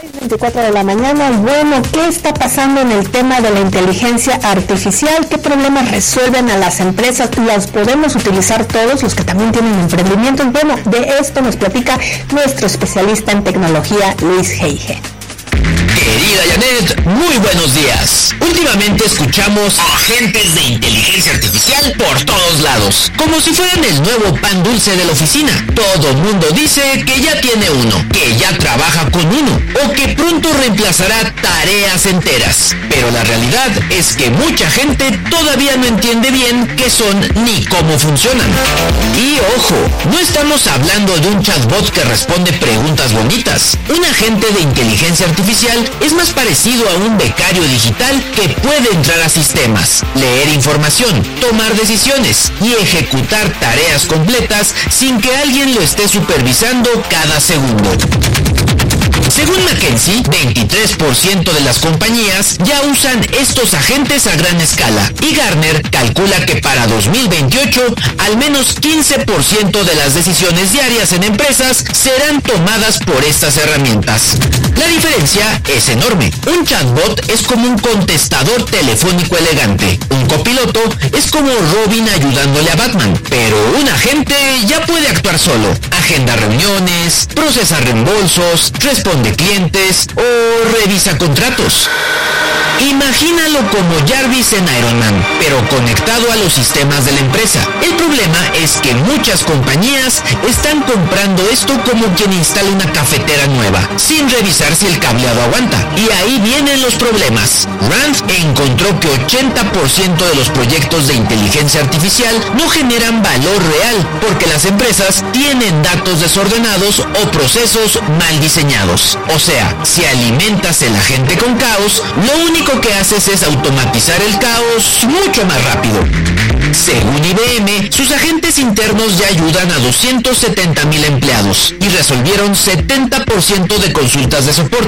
24 de la mañana. Bueno, ¿qué está pasando en el tema de la inteligencia artificial? ¿Qué problemas resuelven a las empresas? ¿Los podemos utilizar todos, los que también tienen emprendimientos? Bueno, de esto nos platica nuestro especialista en tecnología, Luis Heige. Querida Janet, muy buenos días. Últimamente escuchamos agentes de inteligencia artificial por todos lados, como si fueran el nuevo pan dulce de la oficina. Todo mundo dice que ya tiene uno, que ya trabaja con uno, o que pronto reemplazará tareas enteras. Pero la realidad es que mucha gente todavía no entiende bien qué son ni cómo funcionan. Y ojo, no estamos hablando de un chatbot que responde preguntas bonitas. Un agente de inteligencia artificial es más parecido a un becario digital que puede entrar a sistemas, leer información, tomar decisiones y ejecutar tareas completas sin que alguien lo esté supervisando cada segundo. Según McKinsey, 23% de las compañías ya usan estos agentes a gran escala, y Gartner calcula que para 2028 al menos 15% de las decisiones diarias en empresas serán tomadas por estas herramientas. La diferencia es enorme. Un chatbot es como un contestador telefónico elegante. Un copiloto es como Robin ayudándole a Batman. Pero un agente ya puede actuar solo. Agenda reuniones, procesa reembolsos, responde clientes o revisa contratos. Imagínalo como Jarvis en Iron Man, pero conectado a los sistemas de la empresa. El problema es que muchas compañías están comprando esto como quien instala una cafetera nueva, sin revisar si el cableado aguanta. Y ahí vienen los problemas. Rand encontró que 80% de los proyectos de inteligencia artificial no generan valor real, porque las empresas tienen datos desordenados o procesos mal diseñados. O sea, si alimentas el agente con caos, lo único que haces es automatizar el caos mucho más rápido. Según IBM, sus agentes internos ya ayudan a 270,000 empleados y resolvieron 70% de consultas de soporte.